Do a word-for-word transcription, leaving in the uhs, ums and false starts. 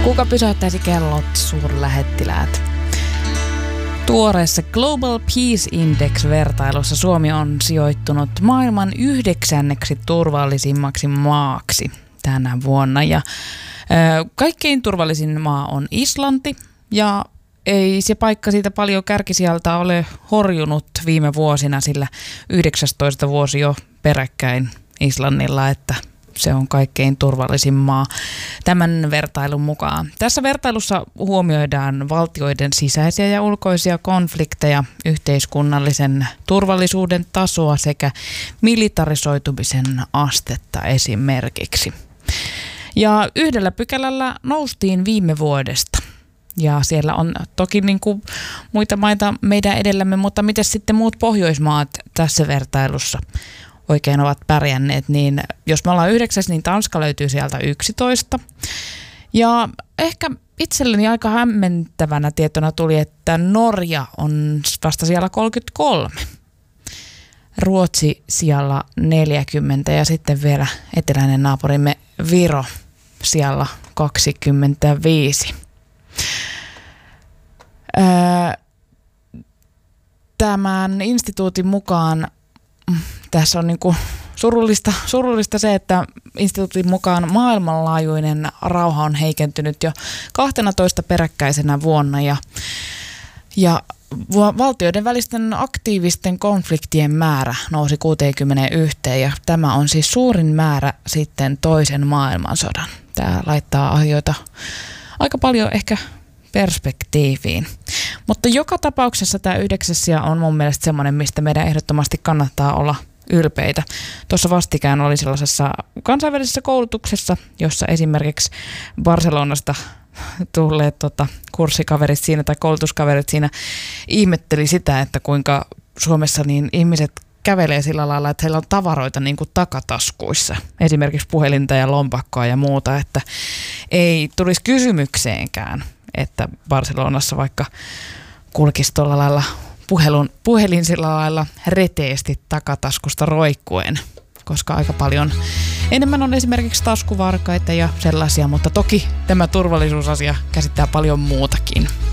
Kuka pysäyttäisi kellot, suurlähettiläät? Tuoreessa Global Peace Index-vertailussa Suomi on sijoittunut maailman yhdeksänneksi turvallisimmaksi maaksi tänä vuonna. Ja, ö, kaikkein turvallisin maa on Islanti, ja ei se paikka siitä paljon kärkisijalta ole horjunut viime vuosina, sillä yhdeksästoista vuosi jo peräkkäin Islannilla, että se on kaikkein turvallisin maa tämän vertailun mukaan. Tässä vertailussa huomioidaan valtioiden sisäisiä ja ulkoisia konflikteja, yhteiskunnallisen turvallisuuden tasoa sekä militarisoitumisen astetta esimerkiksi. Ja yhdellä pykälällä noustiin viime vuodesta. Ja siellä on toki niin kuin muita maita meidän edellämme, mutta miten sitten muut Pohjoismaat tässä vertailussa oikein ovat pärjänneet, niin jos me ollaan yhdeksäs, niin Tanska löytyy sieltä yksitoista. Ja ehkä itselleni aika hämmentävänä tietona tuli, että Norja on vasta siellä kolmekymmentäkolme. Ruotsi siellä neljäkymmentä ja sitten vielä eteläinen naapurimme Viro siellä kaksikymmentäviisi. Tämän instituutin mukaan tässä on niin kuin surullista, surullista se, että instituutin mukaan maailmanlaajuinen rauha on heikentynyt jo kahteentoista peräkkäisenä vuonna ja, ja valtioiden välisten aktiivisten konfliktien määrä nousi kuuteenkymmeneenyhteen ja tämä on siis suurin määrä sitten toisen maailmansodan. Tämä laittaa asioita aika paljon ehkä perspektiiviin. Mutta joka tapauksessa tämä yhdeksäs sija on mun mielestä semmoinen, mistä meidän ehdottomasti kannattaa olla ylpeitä. Tuossa vastikään oli sellaisessa kansainvälisessä koulutuksessa, jossa esimerkiksi Barcelonasta tulleet tota, kurssikaverit siinä tai koulutuskaverit siinä ihmetteli sitä, että kuinka Suomessa niin ihmiset kävelee sillä lailla, että heillä on tavaroita niin kuin takataskuissa, esimerkiksi puhelinta ja lompakkoa ja muuta, että ei tulisi kysymykseenkään, että Barcelonassa vaikka kulkisi tuolla lailla puhelun, puhelin sillä lailla reteesti takataskusta roikkuen, koska aika paljon enemmän on esimerkiksi taskuvarkaita ja sellaisia, mutta toki tämä turvallisuusasia käsittää paljon muutakin.